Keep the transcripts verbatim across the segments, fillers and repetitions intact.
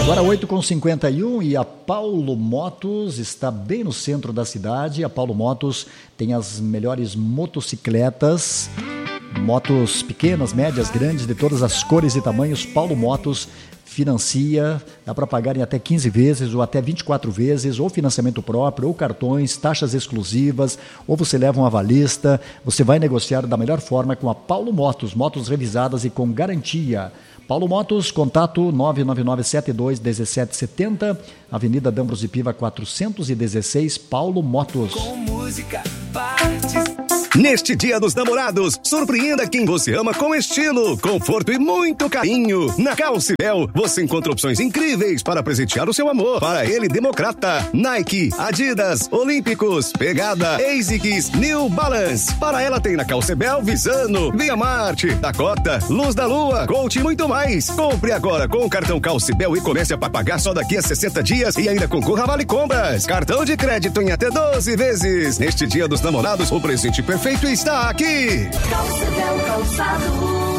Agora oito e cinquenta e um e a Paulo Motos está bem no centro da cidade. A Paulo Motos tem as melhores motocicletas, motos pequenas, médias, grandes, de todas as cores e tamanhos. Paulo Motos financia, dá para pagar em até quinze vezes ou até vinte e quatro vezes, ou financiamento próprio, ou cartões, taxas exclusivas, ou você leva um avalista. Você vai negociar da melhor forma com a Paulo Motos, motos revisadas e com garantia. Paulo Motos, contato nove nove nove sete dois um sete sete zero, Avenida D'Ambros e Piva quatrocentos e dezesseis, Paulo Motos. Com música, partes. Neste Dia dos Namorados, surpreenda quem você ama com estilo, conforto e muito carinho. Na Calcibel, você encontra opções incríveis para presentear o seu amor. Para ele, Democrata, Nike, Adidas, Olímpicos, Pegada, ASICS, New Balance. Para ela tem na Calcibel, Visano, Via Marte, Dakota, Luz da Lua, Coach e muito mais. Compre agora com o cartão Calcibel e comece a pagar só daqui a sessenta dias e ainda concorra a Vale Compras. Cartão de crédito em até doze vezes. Neste Dia dos Namorados, o presente perfeito está aqui. Calcibel Calçados.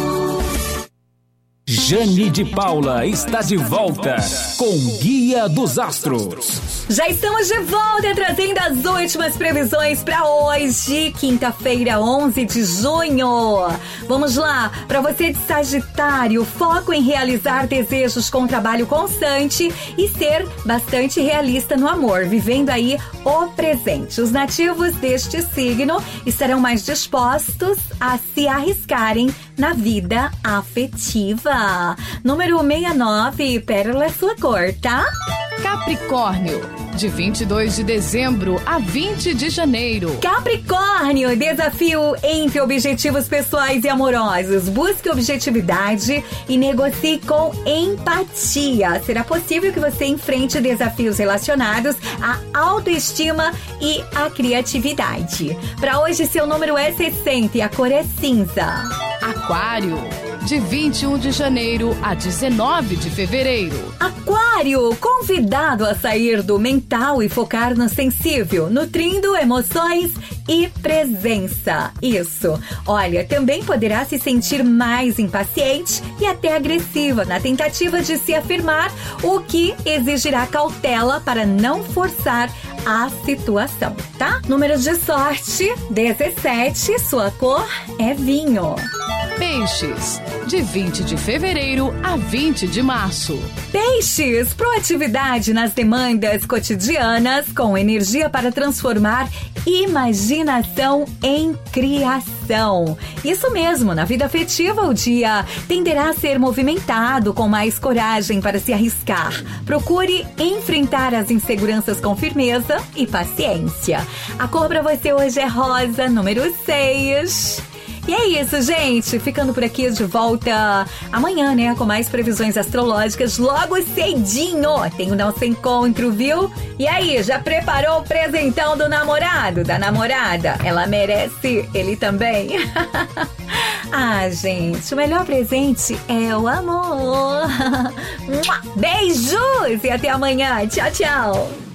Jane de Paula está de volta com Guia dos Astros. Já estamos de volta trazendo as últimas previsões para hoje, quinta-feira, onze de junho. Vamos lá, para você de Sagitário, foco em realizar desejos com trabalho constante e ser bastante realista no amor, vivendo aí o presente. Os nativos deste signo estarão mais dispostos a se arriscarem na vida afetiva. Número sessenta e nove, pérola é sua cor, tá? Capricórnio, de vinte e dois de dezembro a vinte de janeiro. Capricórnio, desafio entre objetivos pessoais e amorosos. Busque objetividade e negocie com empatia. Será possível que você enfrente desafios relacionados à autoestima e à criatividade. Para hoje, seu número é sessenta e a cor é cinza. Aquário, de vinte e um de janeiro a dezenove de fevereiro. Aquário, convidado a sair do mental e focar no sensível, nutrindo emoções e presença. Isso. Olha, também poderá se sentir mais impaciente e até agressiva na tentativa de se afirmar, o que exigirá cautela para não forçar a situação, tá? Número de sorte, dezessete, sua cor é vinho. Peixes, de vinte de fevereiro a vinte de março. Peixes, proatividade nas demandas cotidianas com energia para transformar imaginação em criação. Isso mesmo, na vida afetiva o dia tenderá a ser movimentado com mais coragem para se arriscar. Procure enfrentar as inseguranças com firmeza e paciência. A cor para você hoje é rosa, número seis. E é isso, gente. Ficando por aqui de volta amanhã, né? Com mais previsões astrológicas logo cedinho. Tem o nosso encontro, viu? E aí, já preparou o presentão do namorado, da namorada? Ela merece, ele também. Ah, gente, o melhor presente é o amor. Beijos e até amanhã. Tchau, tchau.